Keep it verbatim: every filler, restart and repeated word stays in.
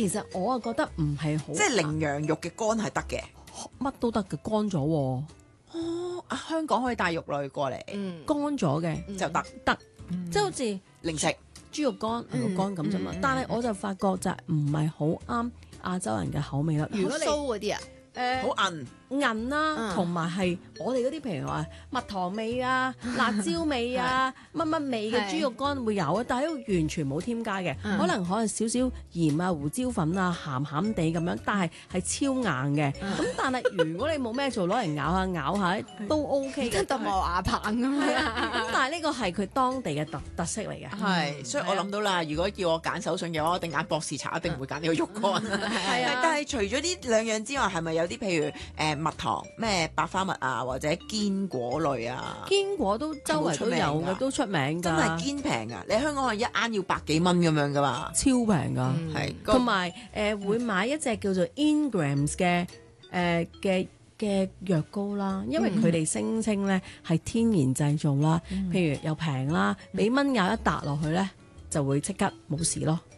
其實我啊覺得唔係好， 即係羚羊肉嘅乾係得嘅。 乜都得嘅，乾咗喎， 哦，啊香港可以帶肉類過嚟嗯乾咗嘅就得得，即係好似零食。 豬肉乾、牛肉乾咁啫嘛。但係我就發覺就係唔係好啱亞洲人嘅口味啦。如果你酥嗰啲啊， 誒好韌， 韌啦， 嗯同埋係我哋嗰啲譬如話蜜糖味啊、辣椒味啊、乜乜味嘅係豬肉乾會有啊，但係都完全冇添加嘅， 嗯可能可能少少鹽啊、胡椒粉啊、鹹鹹地咁樣，但係係超硬嘅。咁但係如果你冇咩做，攞嚟咬下咬下都 OK 嘅。 真係磨牙棒咁係樣。 啊，咁但係呢個係佢當地嘅特特色嚟嘅。 係，所以我諗到啦。如果叫我揀手信嘅話，我一定揀博士茶，一定唔會揀呢個肉乾。 係啊但係除咗呢兩樣之外，係咪有啲譬如誒蜜糖、咩百花蜜啊，或者堅果類啊？ 堅果都周圍都有嘅，都出名㗎， 真係堅平啊！你喺香港係一啱要百幾蚊咁樣噶嘛？ 超平㗎。 係， 同埋誒會買一隻叫做 Ingrams 嘅誒嘅嘅藥膏啦，因為佢哋聲稱咧係天然製造啦，譬如又平啦，俾蚊咬一笪落去咧就會即刻冇事咯。